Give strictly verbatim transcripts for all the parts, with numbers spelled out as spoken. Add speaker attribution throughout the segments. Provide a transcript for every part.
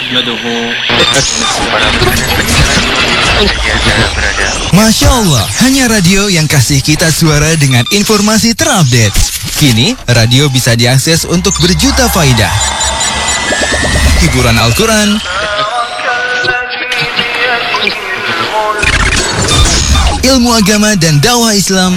Speaker 1: Masya Allah, hanya radio yang kasih kita suara dengan informasi terupdate. Kini, radio bisa diakses untuk berjuta faidah. Hiburan Al-Quran, ilmu agama dan dakwah Islam,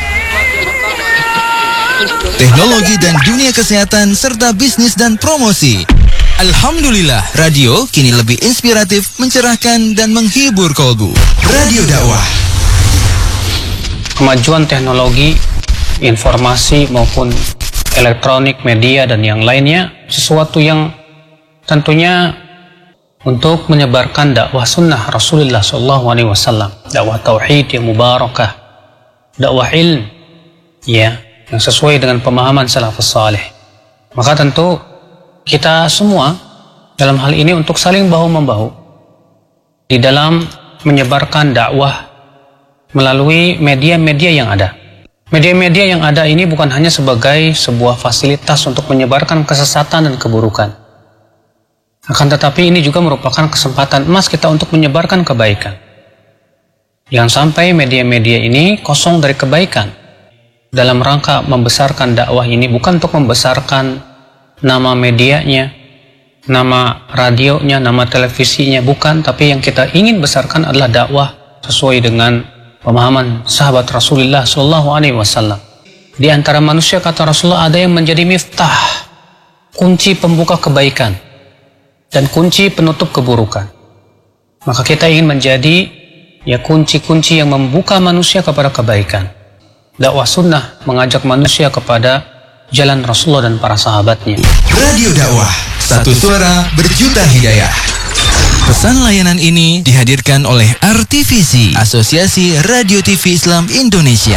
Speaker 1: teknologi dan dunia kesehatan, serta bisnis dan promosi. Alhamdulillah, radio kini lebih inspiratif, mencerahkan, dan menghibur kolbu. Radio dakwah.
Speaker 2: Kemajuan teknologi, informasi maupun elektronik, media, dan yang lainnya, sesuatu yang tentunya untuk menyebarkan dakwah sunnah Rasulullah shallallahu alaihi wasallam, dakwah tauhid yang mubarakah, dakwah ilm, ya, yang sesuai dengan pemahaman salafus salih. Maka tentu kita semua dalam hal ini untuk saling bahu-membahu di dalam menyebarkan dakwah melalui media-media yang ada. Media-media yang ada ini bukan hanya sebagai sebuah fasilitas untuk menyebarkan kesesatan dan keburukan. Akan tetapi ini juga merupakan kesempatan emas kita untuk menyebarkan kebaikan. Jangan sampai media-media ini kosong dari kebaikan. Dalam rangka membesarkan dakwah ini bukan untuk membesarkan nama medianya, nama radionya, nama televisinya, bukan. Tapi yang kita ingin besarkan adalah dakwah sesuai dengan pemahaman sahabat Rasulullah shallallahu alaihi wasallam. Di antara manusia, kata Rasulullah, ada yang menjadi miftah, kunci pembuka kebaikan dan kunci penutup keburukan. Maka kita ingin menjadi ya kunci-kunci yang membuka manusia kepada kebaikan. Dakwah sunnah mengajak manusia kepada jalan Rasulullah dan para sahabatnya.
Speaker 1: Radio dakwah, satu suara berjuta hidayah. Pesan layanan ini dihadirkan oleh R T V C, Asosiasi Radio T V Islam Indonesia.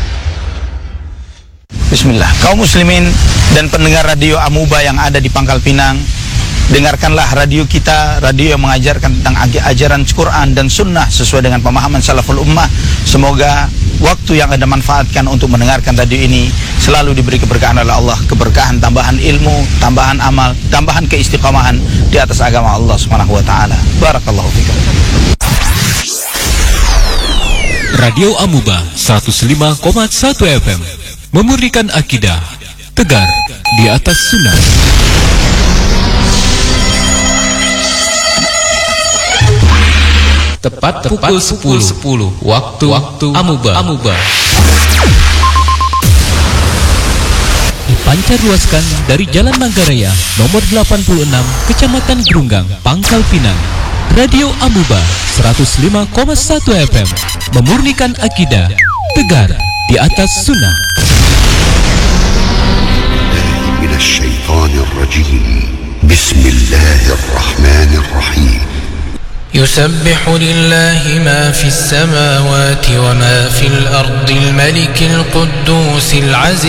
Speaker 3: Bismillah. Kaum muslimin dan pendengar radio Amuba yang ada di Pangkal Pinang, dengarkanlah radio kita, radio yang mengajarkan tentang ajaran Quran dan Sunnah sesuai dengan pemahaman salaful ummah. Semoga waktu yang Anda manfaatkan untuk mendengarkan radio ini selalu diberi keberkahan oleh Allah, keberkahan tambahan ilmu, tambahan amal, tambahan keistiqamahan di atas agama Allah Subhanahu wa taala. Barakallahu fikum.
Speaker 4: Radio Amuba seratus lima koma satu F M memurnikan akidah, tegar di atas sunnah. Tepat pukul sepuluh sepuluh waktu waktu Amuba. Amuba. Dipancarluaskan dari Jalan Manggarai nomor delapan puluh enam, Kecamatan Gerunggang, Pangkal Pinang. Radio Amuba seratus lima koma satu F M memurnikan akidah, tegar di atas sunnah. Bismillahirrahmanirrahim.
Speaker 5: يسبح لله ما في السماوات وما في الأرض الملك القدوس العزيز